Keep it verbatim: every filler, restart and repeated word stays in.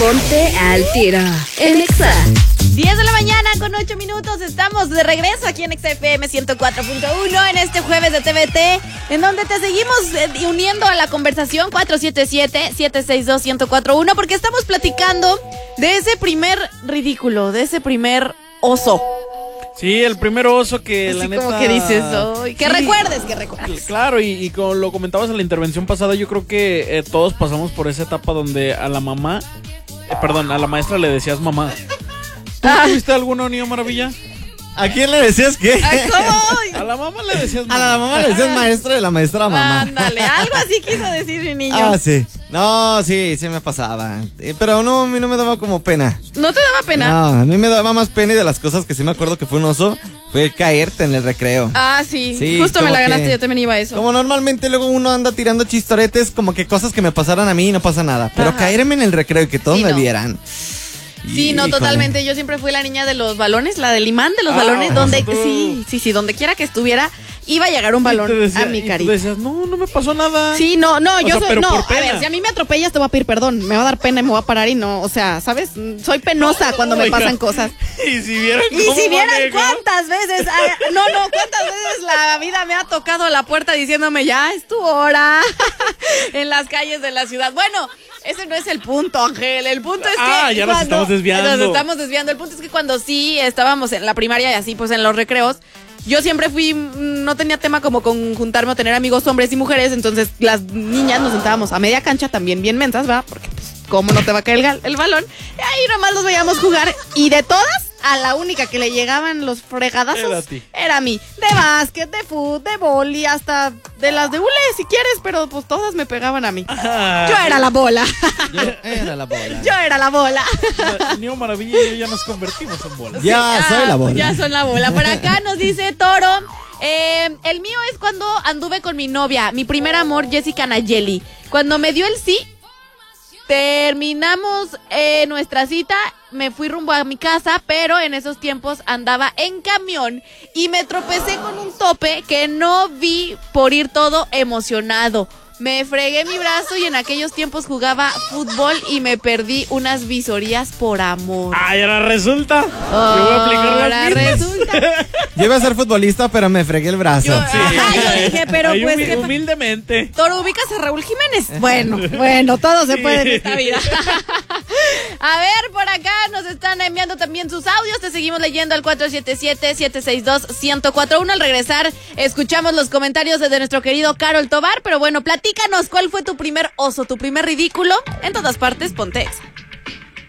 Ponte al tiro en Exa. diez de la mañana con ocho minutos. Estamos de regreso aquí en Exa F M ciento cuatro punto uno en este jueves de T V T, en donde te seguimos eh, uniendo a la conversación cuatro siete siete, siete seis dos, uno cero cuatro uno, porque estamos platicando de ese primer ridículo, de ese primer oso. Sí, el primer oso que Así la neta... como que dices, oh, que Sí. recuerdes, que recuerdes. Claro, y, y como lo comentabas en la intervención pasada, yo creo que eh, todos pasamos por esa etapa donde a la mamá, eh, perdón, a la maestra le decías mamá. ¿Tú Ah. tuviste alguno, Niño Maravilla? ¿A quién le decías qué? Ay, ¿cómo? A la mamá le decías A mamá. la mamá le decías maestra y la maestra mamá. Ándale, algo así quiso decir mi niño. Ah, sí. No, sí, sí me pasaba. Eh, Pero no, a mí no me daba como pena. ¿No te daba pena? No, a mí me daba más pena y de las cosas que sí me acuerdo que fue un oso, fue caerte en el recreo. Ah, sí, Sí, justo me como la que- ganaste, yo también iba a eso. Como normalmente luego uno anda tirando chistoretes, como que cosas que me pasaran a mí y no pasa nada. Pero Ajá. caerme en el recreo y que todos Sí, me no. vieran. Sí, no, Híjole. totalmente. Yo siempre fui la niña de los balones, la del imán de los Ah, balones, o donde sea, tú- sí, sí, sí, donde quiera que estuviera, iba a llegar un balón Y te decía- a mi y tú carita. decías, no, no me pasó nada. Sí, no, no, O yo sea, soy, pero no, por a pena. ver, si a mí me atropellas te voy a pedir perdón, me va a dar pena y me voy a parar y no, o sea, ¿sabes? Soy penosa cuando me Oiga. pasan cosas. Y si vieran Y cómo si vieran manejo. cuántas veces, ay, no, no, cuántas veces la vida me ha tocado a la puerta diciéndome, ya es tu hora, en las calles de la ciudad. Bueno, ese no es el punto, Ángel, el punto es que... Ah, ya nos estamos desviando. Nos estamos desviando, el punto es que cuando sí estábamos en la primaria y así, pues en los recreos, yo siempre fui, no tenía tema como con juntarme o tener amigos hombres y mujeres, entonces las niñas nos sentábamos a media cancha también bien mensas, ¿verdad? Porque pues, ¿cómo no te va a caer el, gal- el balón? Y ahí nomás los veíamos jugar y de todas, a la única que le llegaban los fregadazos Era a ti. era a mí. De básquet, de fútbol, de boli, hasta de las de hule si quieres, pero pues todas me pegaban a mí. Ah, Yo era la bola. Yo era la bola. Yo era la bola. Niño Maravilla y yo ya nos convertimos en bolas. Ya Ah, soy la bola. Ya son la bola. Por acá nos dice Toro. eh, el mío es cuando anduve con mi novia, mi primer amor, Jessica Nayeli. Cuando me dio el sí, terminamos eh, nuestra cita, me fui rumbo a mi casa, pero en esos tiempos andaba en camión y me tropecé con un tope que no vi por ir todo emocionado. Me fregué mi brazo y en aquellos tiempos jugaba fútbol y me perdí unas visorías por amor. Ay, ahora resulta. Yo voy a aplicar Ahora las mismas. resulta. Yo iba a ser futbolista, pero me fregué el brazo. Yo, ajá, yo dije, pero Ay, pues humi- ¿qué pa- humildemente. Toro, ¿ubicas a Raúl Jiménez? Bueno, bueno, todo se puede en esta vida. A ver, por acá nos están enviando también sus audios. Te seguimos leyendo al cuatro siete siete, siete seis dos, uno cero cuatro uno. Al regresar, escuchamos los comentarios de nuestro querido Carol Tobar. Pero bueno, platícanos, ¿cuál fue tu primer oso, tu primer ridículo? En todas partes, ponte Exa.